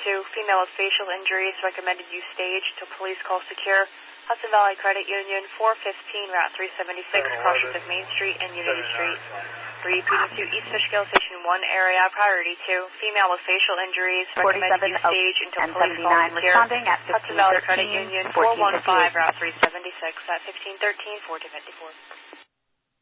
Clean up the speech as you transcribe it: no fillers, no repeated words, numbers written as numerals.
female with facial injuries, recommended use stage till police call secure. Hudson Valley Credit Union, 415 Route 376, crossings of Main Street and Unity Street. 3 PD2 East Fishkill Station 1 area, priority 2, female with facial injuries, recommended use stage until police call secure. Responding at Hudson Valley Credit Union, 415 Route 376 at 1513, 4254.